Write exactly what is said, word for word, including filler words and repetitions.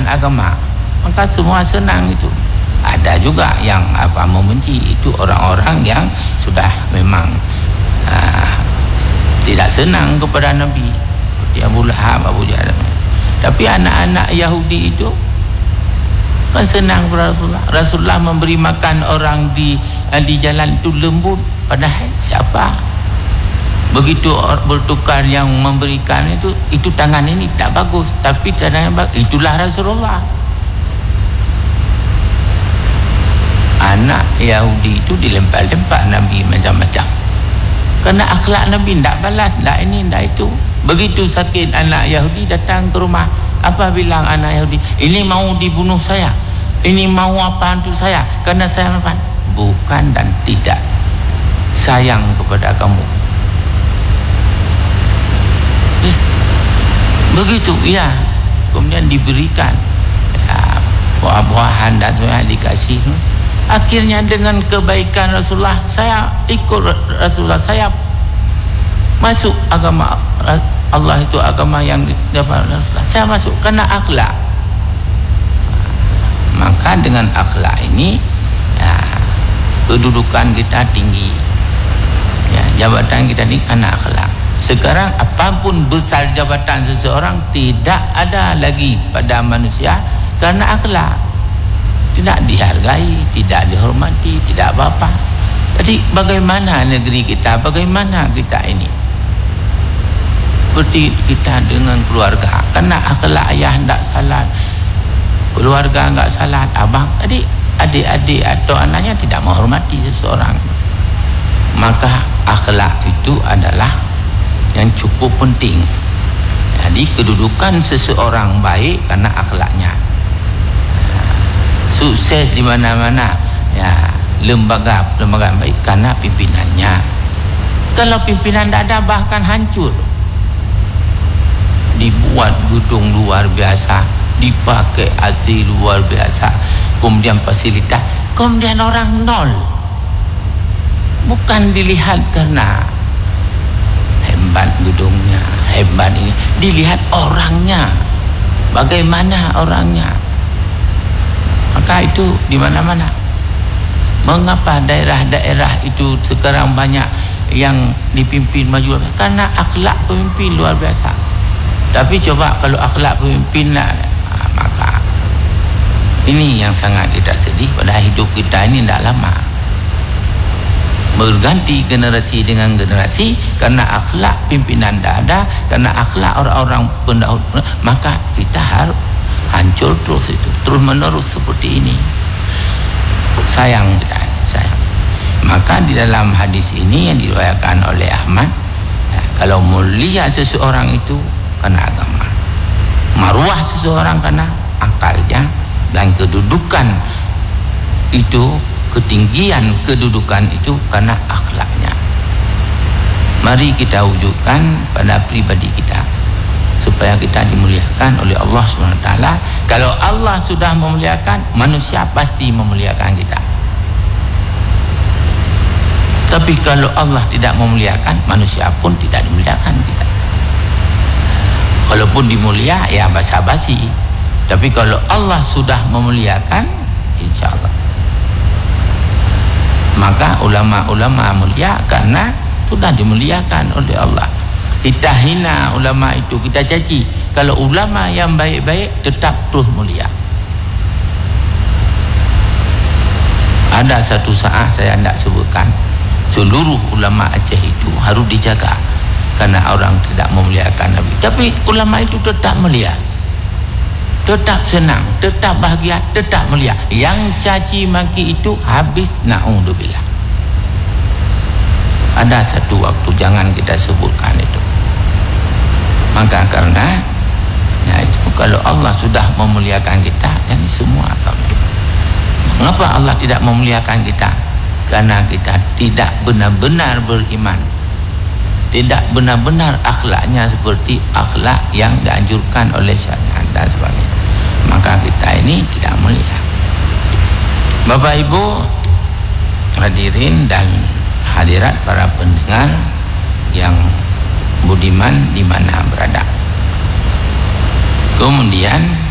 agama, maka semua senang itu. Ada juga yang apa membenci, itu orang-orang yang sudah memang uh, tidak senang kepada Nabi, seperti Abu Lahab, Abu Jahal. Tapi anak-anak Yahudi itu kan senang kepada Rasulullah. Rasulullah memberi makan orang di di jalan itu lembut, padahal siapa? Begitu bertukar yang memberikan itu, itu tangan ini tidak bagus, tapi tangan yang bagus, itulah Rasulullah. Anak Yahudi itu dilempar-lempar Nabi macam-macam, kerana akhlak Nabi tidak balas, tidak ini, tidak itu. Begitu sakit anak Yahudi datang ke rumah, apa bilang anak Yahudi? Ini mau dibunuh saya, ini mau apa untuk saya, karena saya apa? Bukan dan tidak, sayang kepada kamu. Eh, begitu, ya. Kemudian diberikan ya, buah-buahan dan sebagainya dikasih. Akhirnya dengan kebaikan Rasulullah, saya ikut Rasulullah, saya masuk agama Allah, itu agama yang dapat Rasulullah, saya masuk karena akhlak. Maka dengan akhlak ini ya, kedudukan kita tinggi, ya, jabatan kita tinggi karena akhlak. Sekarang apapun besar jabatan seseorang, tidak ada lagi pada manusia karena akhlak. Tidak dihargai, tidak dihormati, tidak apa-apa. Jadi bagaimana negeri kita, bagaimana kita ini? Seperti kita dengan keluarga, karena akhlak ayah tidak salat, keluarga enggak salat, abang, adik, adik-adik atau anaknya tidak menghormati seseorang. Maka akhlak itu adalah yang cukup penting. Jadi kedudukan seseorang baik karena akhlaknya. Sukses di mana-mana, ya, lembaga lembaga baik karena pimpinannya. Kalau pimpinan tidak ada, bahkan hancur. Dibuat gedung luar biasa, dipakai A C luar biasa, kemudian fasilitas, kemudian orang nol. Bukan dilihat karena hebat gedungnya, hebat ini, dilihat orangnya, bagaimana orangnya. Maka itu di mana-mana. Mengapa daerah-daerah itu sekarang banyak yang dipimpin maju? Karena akhlak pemimpin luar biasa. Tapi coba kalau akhlak pemimpin, nah, maka ini yang sangat kita sedih pada hidup kita ini tidak lama. Berganti generasi dengan generasi karena akhlak pimpinan tidak ada, karena akhlak orang-orang pendahulu, maka kita harus hancur terus itu, terus menerus seperti ini. Sayang kita, sayang. Maka di dalam hadis ini yang diriwayatkan oleh Ahmad, ya, kalau mulia seseorang itu karena agama, maruah seseorang karena akalnya, dan kedudukan itu, ketinggian kedudukan itu karena akhlaknya. Mari kita wujudkan pada pribadi kita supaya kita dimuliakan oleh Allah subhanahu wa taala. Kalau Allah sudah memuliakan, manusia pasti memuliakan kita. Tapi kalau Allah tidak memuliakan, manusia pun tidak dimuliakan kita. Kalaupun dimulia, ya basa-basi. Tapi kalau Allah sudah memuliakan, insya Allah. Maka ulama-ulama mulia karena sudah dimuliakan oleh Allah. Kita hina ulama itu, kita caci. Kalau ulama yang baik-baik tetap terus mulia. Ada satu saat saya tidak sebutkan, seluruh ulama Aceh itu harus dijaga karena orang tidak memuliakan Nabi. Tapi ulama itu tetap mulia, tetap senang, tetap bahagia, tetap mulia. Yang caci maki itu habis, na'udzubillah. Ada satu waktu, jangan kita sebutkan itu. Maka karena ya itu, kalau Allah sudah memuliakan kita, dan semua akan. Mengapa Allah tidak memuliakan kita? Karena kita tidak benar-benar beriman, tidak benar-benar akhlaknya seperti akhlak yang dianjurkan oleh syariat dan sebagainya. Maka kita ini tidak mulia. Bapak Ibu hadirin dan hadirat para pendengar yang budiman di mana berada. Kemudian